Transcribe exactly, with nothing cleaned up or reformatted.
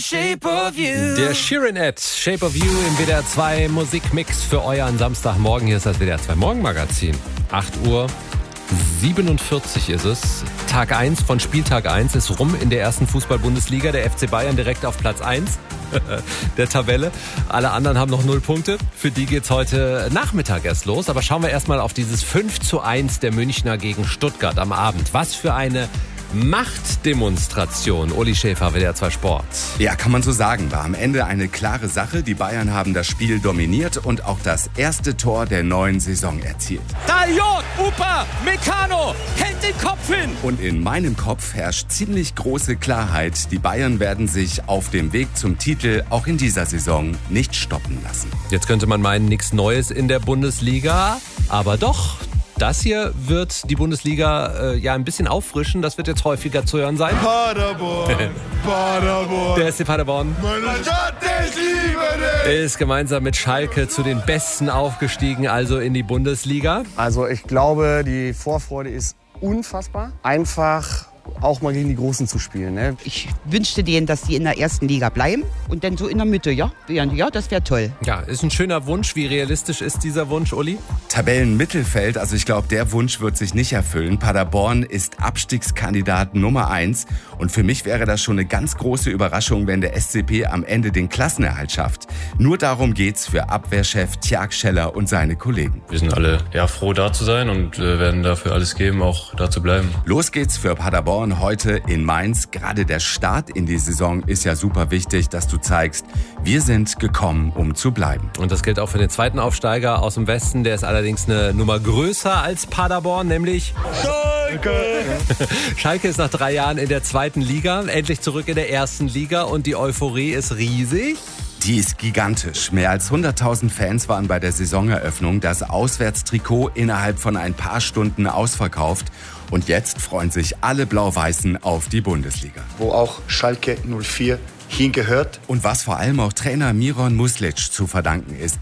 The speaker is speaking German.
Shape of You. Der Sheeran-Ad, Shape of You im W D R zwei Musikmix für euren Samstagmorgen. Hier ist das W D R zwei Morgenmagazin. acht Uhr siebenundvierzig ist es. Tag eins von Spieltag eins ist rum in der ersten Fußball-Bundesliga. Der F C Bayern direkt auf Platz eins der Tabelle. Alle anderen haben noch null Punkte. Für die geht's heute Nachmittag erst los. Aber schauen wir erstmal auf dieses fünf zu eins der Münchner gegen Stuttgart am Abend. Was für eine Machtdemonstration. Uli Schäfer, W D R zwei Sport. Ja, kann man so sagen. War am Ende eine klare Sache. Die Bayern haben das Spiel dominiert und auch das erste Tor der neuen Saison erzielt. Daliot, Upa, Meccano, hält den Kopf hin. Und in meinem Kopf herrscht ziemlich große Klarheit. Die Bayern werden sich auf dem Weg zum Titel auch in dieser Saison nicht stoppen lassen. Jetzt könnte man meinen, nichts Neues in der Bundesliga, aber doch. Das hier wird die Bundesliga äh, ja ein bisschen auffrischen. Das wird jetzt häufiger zu hören sein. Paderborn, Paderborn. Der S C Paderborn Meine Stadt, ich liebe dich. ist gemeinsam mit Schalke zu den Besten aufgestiegen, also in die Bundesliga. Also ich glaube, die Vorfreude ist unfassbar. Einfach auch mal gegen die Großen zu spielen. Ne? Ich wünschte denen, dass die in der ersten Liga bleiben und dann so in der Mitte, ja? Ja, das wäre toll. Ja, ist ein schöner Wunsch. Wie realistisch ist dieser Wunsch, Uli? Tabellenmittelfeld, also ich glaube, der Wunsch wird sich nicht erfüllen. Paderborn ist Abstiegskandidat Nummer eins. Und für mich wäre das schon eine ganz große Überraschung, wenn der S C P am Ende den Klassenerhalt schafft. Nur darum geht's für Abwehrchef Tjag Scheller und seine Kollegen. Wir sind alle ja, froh, da zu sein und äh, werden dafür alles geben, auch da zu bleiben. Los geht's für Paderborn heute in Mainz. Gerade der Start in die Saison ist ja super wichtig, dass du zeigst, wir sind gekommen, um zu bleiben. Und das gilt auch für den zweiten Aufsteiger aus dem Westen. Der ist allerdings eine Nummer größer als Paderborn, nämlich Schalke. Schalke ist nach drei Jahren in der zweiten Liga, endlich zurück in der ersten Liga und die Euphorie ist riesig. Die ist gigantisch. Mehr als hunderttausend Fans waren bei der Saisoneröffnung. Das Auswärtstrikot innerhalb von ein paar Stunden ausverkauft. Und jetzt freuen sich alle Blau-Weißen auf die Bundesliga. Wo auch Schalke null vier hingehört. Und was vor allem auch Trainer Miron Muslic zu verdanken ist.